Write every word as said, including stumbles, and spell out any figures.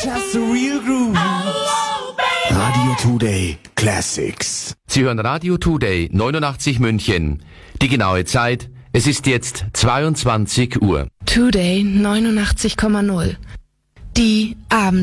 Just the real grooves. Radio Today Classics. Sie hören Radio Today neunundachtzig München. Die genaue Zeit, es ist jetzt zweiundzwanzig Uhr. Today neunundachtzig Komma null. Die Abend